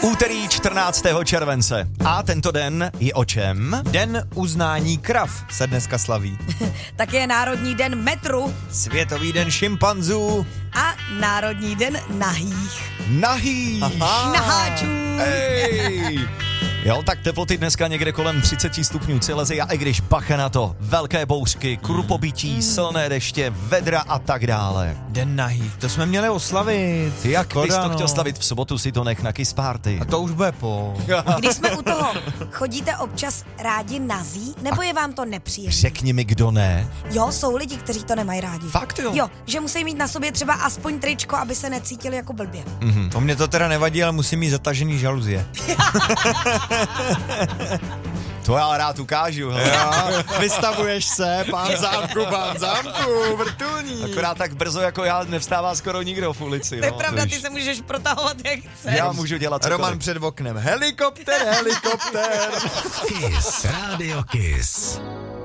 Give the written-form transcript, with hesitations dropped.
Úterý 14. července. A tento den je o čem? Den uznání krav se dneska slaví. Také Národní den metru Světový den šimpanzů. a Národní den nahých. Nahý! Naháčů. Ej! Jo, tak teploty dneska někde kolem 30 stupňů Celsia, a i když bacha na to, velké bouřky, krupobití, silné deště, vedra a tak dále. Den nahých, to jsme měli oslavit. Jak bys to no. chtěl slavit v sobotu, si to nech na Kiss Party. A to už bude po. Když jsme u toho, chodíte občas rádi nazí, nebo je vám to nepříjemné? Řekni mi, kdo ne. Jo, jsou lidi, kteří to nemají rádi. Fakt jo? Jo, že musí mít na sobě třeba aspoň tričko, aby se necítili jako blbě. To mě to teda nevadí, ale musím mít zatažený žaluzie. To já rád ukážu. Hele. Jo, vystavuješ se, pán zámku, vrtulník. Akorát tak brzo jako já nevstává skoro nikdo v ulici. To je no, pravda, víš. ty se můžeš protahovat jak chceš. Já můžu dělat cokoliv. Roman před oknem. Helikopter. Kiss. Radio Kiss.